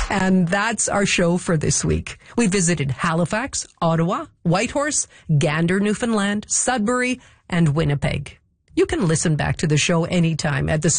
And that's our show for this week. We visited Halifax, Ottawa, Whitehorse, Gander, Newfoundland, Sudbury, and Winnipeg. You can listen back to the show anytime at the